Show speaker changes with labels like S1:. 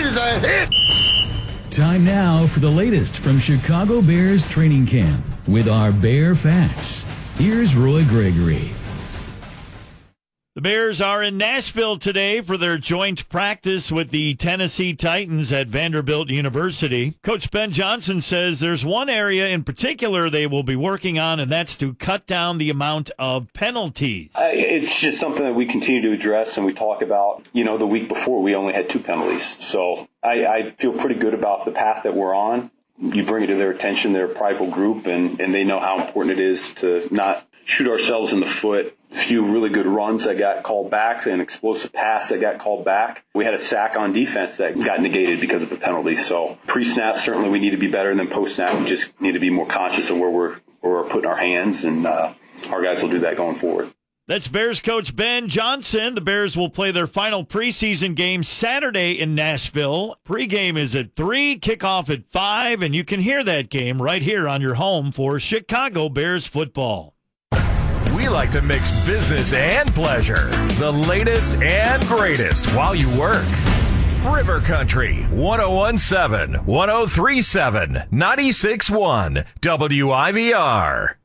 S1: is a hit!
S2: Time now for the latest from Chicago Bears training camp with our Bear Facts. Here's Roy Gregory.
S3: The Bears are in Nashville today for their joint practice with the Tennessee Titans at Vanderbilt University. Coach Ben Johnson says there's one area in particular they will be working on, and that's to cut down the amount of penalties.
S4: It's just something that we continue to address, and we talk about, the week before we only had 2 penalties. So I feel pretty good about the path that we're on. You bring it to their attention, they're a prideful group, and they know how important it is to not shoot ourselves in the foot. A few really good runs that got called back, an explosive pass that got called back. We had a sack on defense that got negated because of the penalty. So pre-snap, certainly we need to be better, and then post-snap, we just need to be more conscious of where we're putting our hands, and our guys will do that going forward.
S3: That's Bears coach Ben Johnson. The Bears will play their final preseason game Saturday in Nashville. Pre-game is at 3, kickoff at 5, and you can hear that game right here on your home for Chicago Bears football.
S5: We like to mix business and pleasure. The latest and greatest while you work. River Country, 101.7, 103.7, 96.1, WIVR.